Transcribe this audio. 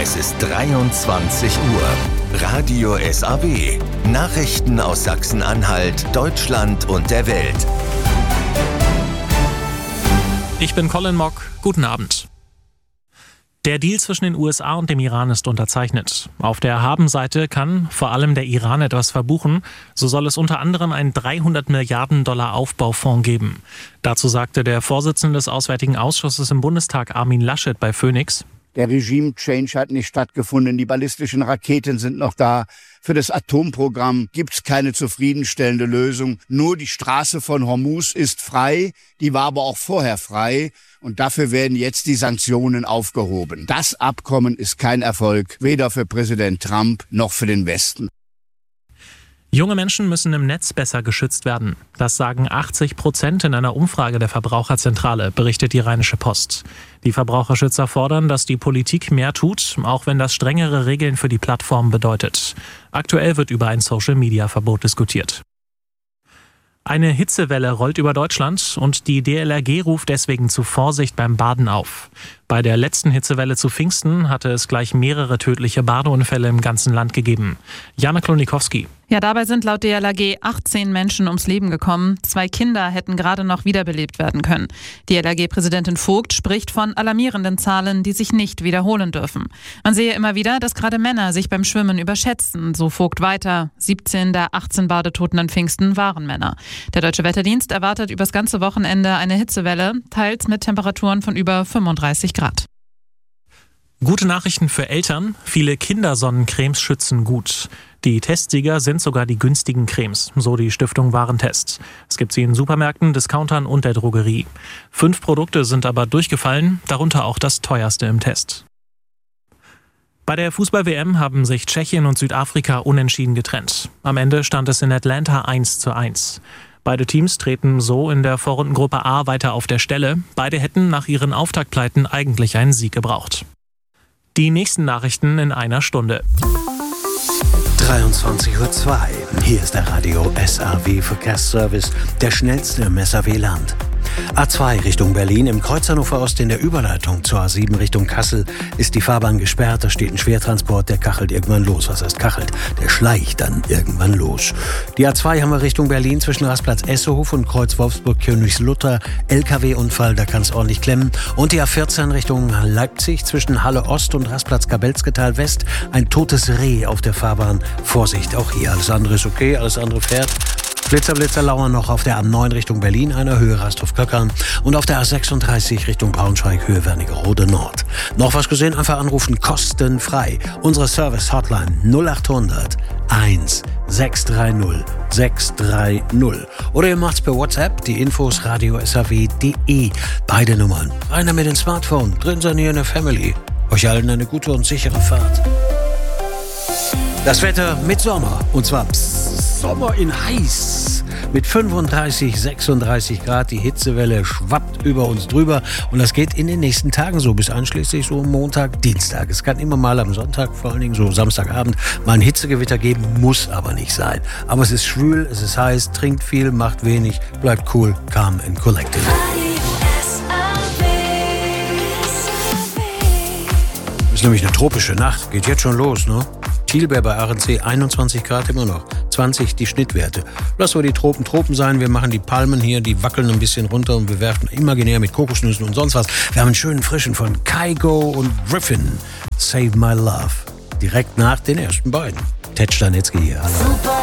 Es ist 23 Uhr. Radio SAW. Nachrichten aus Sachsen-Anhalt, Deutschland und der Welt. Ich bin Colin Mock. Guten Abend. Der Deal zwischen den USA und dem Iran ist unterzeichnet. Auf der Habenseite kann vor allem der Iran etwas verbuchen. So soll es unter anderem einen 300 Milliarden Dollar Aufbaufonds geben. Dazu sagte der Vorsitzende des Auswärtigen Ausschusses im Bundestag, Armin Laschet, bei Phoenix: Der Regime-Change hat nicht stattgefunden. Die ballistischen Raketen sind noch da. Für das Atomprogramm gibt es keine zufriedenstellende Lösung. Nur die Straße von Hormuz ist frei. Die war aber auch vorher frei. Und dafür werden jetzt die Sanktionen aufgehoben. Das Abkommen ist kein Erfolg, weder für Präsident Trump noch für den Westen. Junge Menschen müssen im Netz besser geschützt werden. Das sagen 80% in einer Umfrage der Verbraucherzentrale, berichtet die Rheinische Post. Die Verbraucherschützer fordern, dass die Politik mehr tut, auch wenn das strengere Regeln für die Plattform bedeutet. Aktuell wird über ein Social-Media-Verbot diskutiert. Eine Hitzewelle rollt über Deutschland und die DLRG ruft deswegen zu Vorsicht beim Baden auf. Bei der letzten Hitzewelle zu Pfingsten hatte es gleich mehrere tödliche Badeunfälle im ganzen Land gegeben. Jana Klonikowski. Ja, dabei sind laut DLRG 18 Menschen ums Leben gekommen. 2 Kinder hätten gerade noch wiederbelebt werden können. DLRG-Präsidentin Vogt spricht von alarmierenden Zahlen, die sich nicht wiederholen dürfen. Man sehe immer wieder, dass gerade Männer sich beim Schwimmen überschätzen. So Vogt weiter. 17 der 18 Badetoten an Pfingsten waren Männer. Der Deutsche Wetterdienst erwartet übers ganze Wochenende eine Hitzewelle, teils mit Temperaturen von über 35 Grad. Gute Nachrichten für Eltern. Viele Kindersonnencremes schützen gut. Die Testsieger sind sogar die günstigen Cremes, so die Stiftung Warentest. Es gibt sie in Supermärkten, Discountern und der Drogerie. 5 Produkte sind aber durchgefallen, darunter auch das teuerste im Test. Bei der Fußball-WM haben sich Tschechien und Südafrika unentschieden getrennt. Am Ende stand es in Atlanta 1:1. Beide Teams treten so in der Vorrundengruppe A weiter auf der Stelle. Beide hätten nach ihren Auftaktpleiten eigentlich einen Sieg gebraucht. Die nächsten Nachrichten in einer Stunde. 23:02 Uhr. Hier ist der Radio SAW Verkehrsservice, der schnellste im SAW-Land. A2 Richtung Berlin, im Kreuz Hannover Ost in der Überleitung zur A7 Richtung Kassel ist die Fahrbahn gesperrt. Da steht ein Schwertransport, der kachelt irgendwann los. Was heißt kachelt? Der schleicht dann irgendwann los. Die A2 haben wir Richtung Berlin zwischen Rastplatz Essehof und Kreuz Wolfsburg-Königslutter. LKW-Unfall, da kann es ordentlich klemmen. Und die A14 Richtung Leipzig zwischen Halle Ost und Rastplatz Kabelsketal West. Ein totes Reh auf der Fahrbahn. Vorsicht, auch hier. Alles andere ist okay, alles andere fährt. Blitzer lauern noch auf der A9 Richtung Berlin, einer Höhe Rasthof-Köckern, und auf der A36 Richtung Braunschweig, Höhe Wernigerode Nord. Noch was gesehen? Einfach anrufen, kostenfrei. Unsere Service-Hotline 0800 1 630 630. Oder ihr macht's per WhatsApp, die Infos radio-saw.de. Beide Nummern. Einer mit dem Smartphone, drin sein hier in der Family. Euch allen eine gute und sichere Fahrt. Das Wetter mit Sommer, und zwar Sommer in heiß. Mit 35, 36 Grad, die Hitzewelle schwappt über uns drüber. Und das geht in den nächsten Tagen so, bis einschließlich so Montag, Dienstag. Es kann immer mal am Sonntag, vor allen Dingen so Samstagabend, mal ein Hitzegewitter geben, muss aber nicht sein. Aber es ist schwül, es ist heiß, trinkt viel, macht wenig, bleibt cool, calm and collected. Ist nämlich eine tropische Nacht, geht jetzt schon los, ne? Thielberg bei Arendsee 21 Grad immer noch, 20 die Schnittwerte. Lass wir die Tropen sein, wir machen die Palmen hier, die wackeln ein bisschen runter und wir werfen imaginär mit Kokosnüssen und sonst was. Wir haben einen schönen frischen von Kygo und Griffin. Save My Love. Direkt nach den ersten beiden. Ted Stanitzky hier, hallo.